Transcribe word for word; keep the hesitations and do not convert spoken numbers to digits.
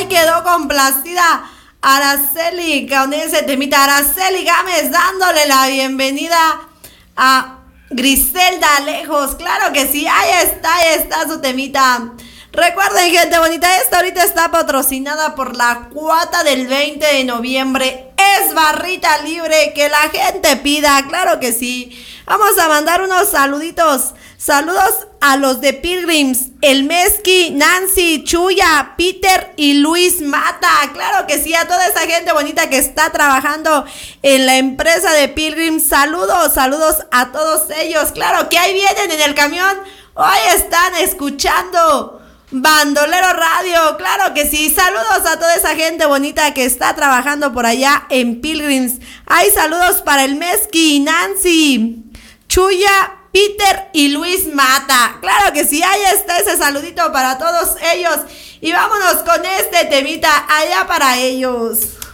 Ahí quedó complacida Araceli con ese temita. Araceli Gámez dándole la bienvenida a Griselda Lejos. Claro que sí, ahí está, ahí está su temita. Recuerden, gente bonita, esta ahorita está patrocinada por la cuota del veinte de noviembre. Es barrita libre, que la gente pida, claro que sí. Vamos a mandar unos saluditos. Saludos a los de Pilgrims, el Mesqui, Nancy, Chuya, Peter y Luis Mata. Claro que sí, a toda esa gente bonita que está trabajando en la empresa de Pilgrims. Saludos, saludos a todos ellos. Claro que ahí vienen en el camión. Hoy están escuchando Bandolero Radio, claro que sí. Saludos a toda esa gente bonita que está trabajando por allá en Pilgrims. Hay saludos para el Mesqui, Nancy, Chuya, Peter y Luis Mata. Claro que sí, ahí está ese saludito para todos ellos. Y vámonos con este temita allá para ellos.